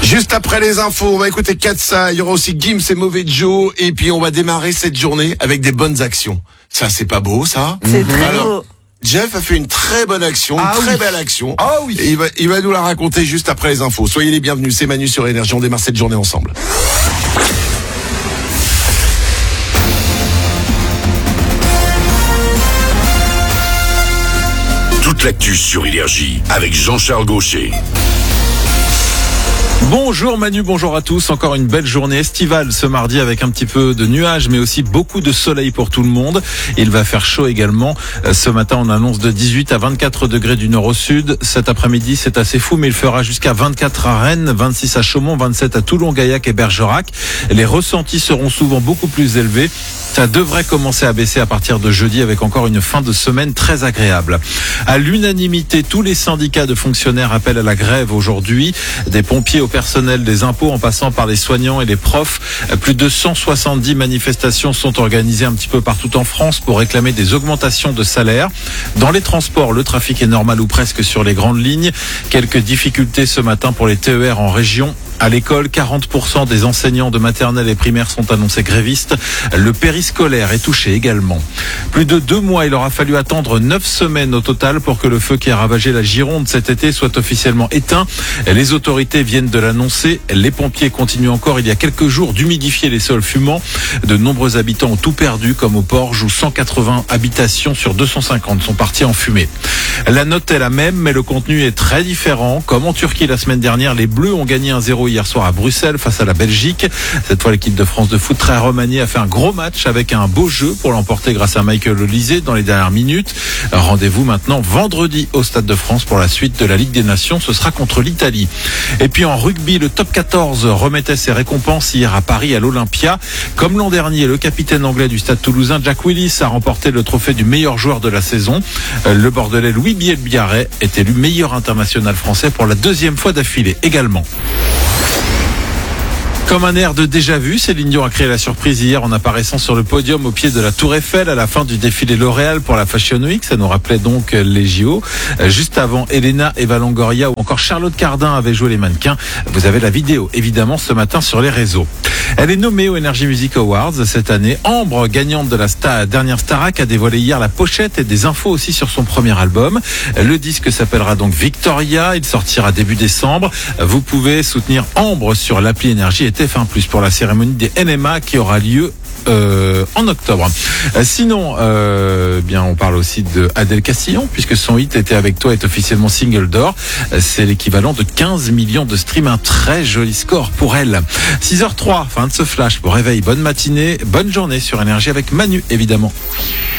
Juste après les infos, on va écouter Katsa, il y aura aussi Gims et Mauvais Joe, et puis on va démarrer cette journée avec des bonnes actions. Ça, c'est pas beau, ça? C'est très beau. Jeff a fait une très bonne action, belle action. Ah oui. Et il va nous la raconter juste après les infos. Soyez les bienvenus, c'est Manu sur Énergie, on démarre cette journée ensemble. Toute l'actu sur Énergie avec Jean-Charles Gaucher. Bonjour Manu, bonjour à tous. Encore une belle journée estivale ce mardi avec un petit peu de nuages mais aussi beaucoup de soleil pour tout le monde. Il va faire chaud également. Ce matin on annonce de 18 à 24 degrés du nord au sud. Cet après-midi c'est assez fou mais il fera jusqu'à 24 à Rennes, 26 à Chaumont, 27 à Toulon, Gaillac et Bergerac. Les ressentis seront souvent beaucoup plus élevés. Ça devrait commencer à baisser à partir de jeudi avec encore une fin de semaine très agréable. À l'unanimité, tous les syndicats de fonctionnaires appellent à la grève aujourd'hui. Des pompiers au personnel des impôts en passant par les soignants et les profs. Plus de 170 manifestations sont organisées un petit peu partout en France pour réclamer des augmentations de salaire. Dans les transports, le trafic est normal ou presque sur les grandes lignes. Quelques difficultés ce matin pour les TER en région. À l'école, 40% des enseignants de maternelle et primaire sont annoncés grévistes. Le périscolaire est touché également. Plus de 2 mois, il aura fallu attendre 9 semaines au total pour que le feu qui a ravagé la Gironde cet été soit officiellement éteint. Les autorités viennent de l'annoncer. Les pompiers continuent encore il y a quelques jours d'humidifier les sols fumants. De nombreux habitants ont tout perdu, comme au Porge où 180 habitations sur 250 sont parties en fumée. La note est la même, mais le contenu est très différent. Comme en Turquie la semaine dernière, les Bleus ont gagné 1-0 hier soir à Bruxelles face à la Belgique. Cette fois, l'équipe de France de foot très remaniée a fait un gros match avec un beau jeu pour l'emporter grâce à Michael Olise dans les dernières minutes. Rendez-vous maintenant vendredi au Stade de France pour la suite de la Ligue des Nations. Ce sera contre l'Italie. Et puis en rugby, le top 14 remettait ses récompenses hier à Paris à l'Olympia. Comme l'an dernier, le capitaine anglais du Stade toulousain, Jack Willis, a remporté le trophée du meilleur joueur de la saison. Le Bordelais Louis Bielbiarré est élu meilleur international français pour la 2e fois d'affilée également. Comme un air de déjà-vu, Céline Dion a créé la surprise hier en apparaissant sur le podium au pied de la Tour Eiffel à la fin du défilé L'Oréal pour la Fashion Week. Ça nous rappelait donc les JO. Juste avant, Elena, Eva Longoria ou encore Charlotte Cardin avaient joué les mannequins. Vous avez la vidéo évidemment ce matin sur les réseaux. Elle est nommée aux Energy Music Awards cette année. Ambre, gagnante de la dernière Starac, a dévoilé hier la pochette et des infos aussi sur son premier album. Le disque s'appellera donc Victoria. Il sortira début décembre. Vous pouvez soutenir Ambre sur l'appli Énergie et TF1+ pour la cérémonie des NMA qui aura lieu en octobre. Sinon, bien on parle aussi de Adèle Castillon puisque son hit Était avec toi est officiellement single d'or. C'est l'équivalent de 15 millions de streams. Un très joli score pour elle. 6h03, fin de ce flash. Bon réveil, bonne matinée, bonne journée sur Énergie avec Manu évidemment.